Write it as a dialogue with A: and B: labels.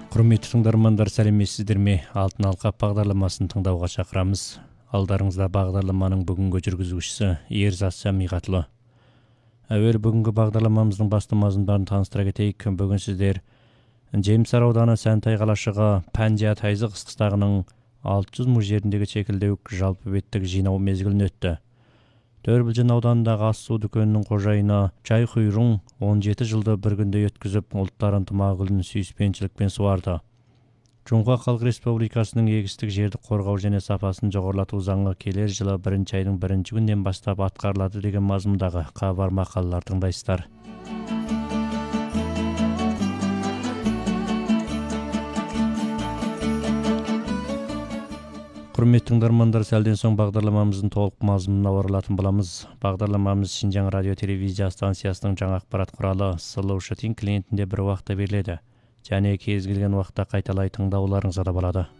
A: Құрметті тыңдармандар, сәлеметсіздер ме? Алтын алқа бағдарламасын тыңдауға шақырамыз. Алдарыңызда бағдарламаның бүгінгі жүргізушісі Ерзат Самиғатұлы. Әуел бүгінгі бағдарламамыздың басты мазмұндарын таныстыра кетейік. Бүгін сіздер Жемсар ауданы Сәнтай қалашығы Пәнжия Тайзы қыстағының 600 му жеріндегі чекілдеуік жалпы беттік жинау мезгілін өтті. Төрбілжін ауданындағы ас су дүкенінің қожайыны Чай Құйрың 17 жылды бір күнде өткізіп, ұлттар ынтымағын сүйіспеншілікпен суарды. Жоңға Халық Республикасының егістік жерді қорғау және сапасын жоғарылату заңы келер жылы 1 айдың 1 күнінен бастап атқарылады деген мазмұндағы хабар мақалалар тыңдайсыздар. Құрметті тыңдармандар, сәлден соң бағдарламамыздың толық мазмұнына оралатын боламыз. Бағдарламамыз Шинжаң радио телевизия станциясының жаңа ақпарат құралы Слушать клиентінде бір уақытта беріледі. Және кез келген уақытта қайталай тыңдауларыңызға да болады.